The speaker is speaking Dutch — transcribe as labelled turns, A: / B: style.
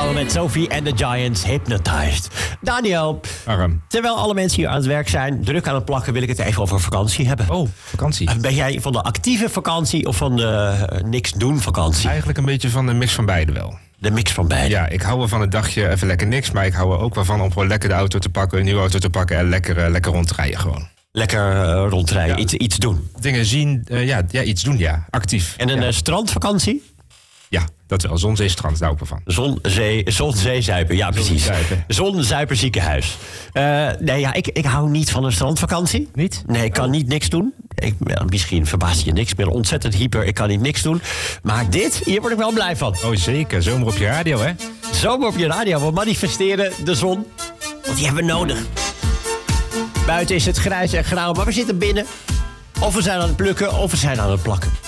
A: Samen met Sophie en de Giants, Hypnotized. Daniel,
B: Arm.
A: terwijl alle mensen hier aan het werk zijn, druk aan het plakken, wil ik het even over vakantie hebben.
B: Oh, vakantie.
A: Ben jij van de actieve vakantie of van de niks doen vakantie?
B: Eigenlijk een beetje van de mix van beide wel.
A: De mix van beide.
B: Ja, ik hou wel van een dagje even lekker niks. Maar ik hou er ook wel van om gewoon lekker de auto te pakken, een nieuwe auto te pakken en lekker rond te rijden gewoon.
A: Lekker rondrijden,
B: Ja.
A: iets doen.
B: Dingen zien, iets doen, ja. Actief.
A: En een strandvakantie?
B: Ja, dat wel. Zon, zee, strand, daar ook wel van.
A: Zon, zee, zuipen. Ja, precies.
B: Zuipen.
A: Zon, zuipen, ziekenhuis. Ik hou niet van een strandvakantie.
B: Niet?
A: Nee, ik kan niet niks doen. Misschien verbaast je niks. Ik ben ontzettend hyper. Ik kan niet niks doen. Maar hier word ik wel blij van.
B: Oh, zeker. Zomer op je radio, hè?
A: Zomer op je radio. We manifesteren de zon. Want die hebben we nodig. Buiten is het grijs en grauw, maar we zitten binnen. Of we zijn aan het plukken, of we zijn aan het plakken.